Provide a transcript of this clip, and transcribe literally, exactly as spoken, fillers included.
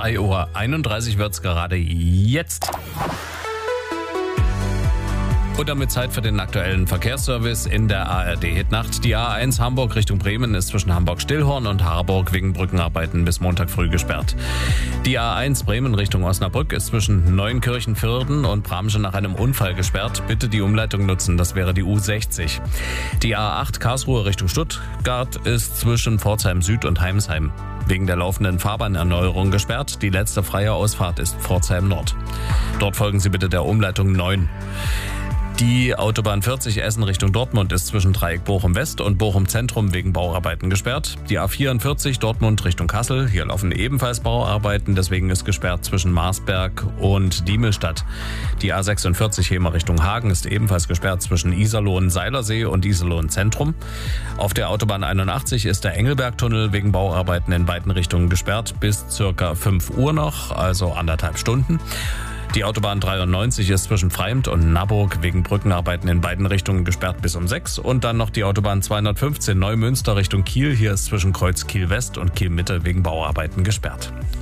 zwei Uhr einunddreißig wird's gerade jetzt. Und damit Zeit für den aktuellen Verkehrsservice in der A R D-Hitnacht. Die A eins Hamburg Richtung Bremen ist zwischen Hamburg-Stillhorn und Harburg wegen Brückenarbeiten bis Montag früh gesperrt. Die A eins Bremen Richtung Osnabrück ist zwischen Neunkirchen-Vierden und Bramsche nach einem Unfall gesperrt. Bitte die Umleitung nutzen, das wäre die U sechzig. Die A acht Karlsruhe Richtung Stuttgart ist zwischen Pforzheim Süd und Heimsheim wegen der laufenden Fahrbahnerneuerung gesperrt. Die letzte freie Ausfahrt ist Pforzheim Nord. Dort folgen Sie bitte der Umleitung neun. Die Autobahn vierzig Essen Richtung Dortmund ist zwischen Dreieck Bochum West und Bochum Zentrum wegen Bauarbeiten gesperrt. Die A vierundvierzig Dortmund Richtung Kassel, hier laufen ebenfalls Bauarbeiten, deswegen ist gesperrt zwischen Marsberg und Diemelstadt. Die A sechsundvierzig Hemer Richtung Hagen ist ebenfalls gesperrt zwischen Iserlohn-Seilersee und Iserlohn Zentrum. Auf der Autobahn einundachtzig ist der Engelbergtunnel wegen Bauarbeiten in beiden Richtungen gesperrt bis circa fünf Uhr noch, also anderthalb Stunden. Die Autobahn dreiundneunzig ist zwischen Freimt und Naburg wegen Brückenarbeiten in beiden Richtungen gesperrt bis um sechs. Und dann noch die Autobahn zweihundertfünfzehn Neumünster Richtung Kiel. Hier ist zwischen Kreuz Kiel West und Kiel Mitte wegen Bauarbeiten gesperrt.